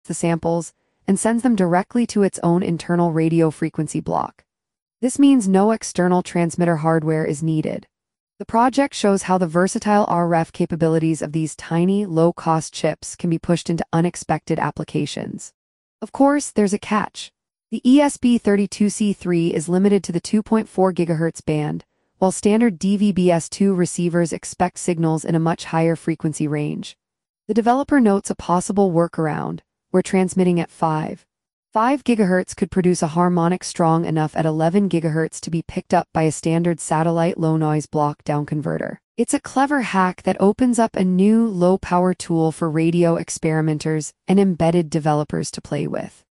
the samples and sends them directly to its own internal radio frequency block. This means no external transmitter hardware is needed. The project shows how the versatile RF capabilities of these tiny, low-cost chips can be pushed into unexpected applications. Of course, there's a catch. The ESP32C3 is limited to the 2.4 GHz band, while standard DVB-S2 receivers expect signals in a much higher frequency range. The developer notes a possible workaround, where transmitting at 5 GHz could produce a harmonic strong enough at 11 GHz to be picked up by a standard satellite low-noise block-down converter. It's a clever hack that opens up a new low-power tool for radio experimenters and embedded developers to play with.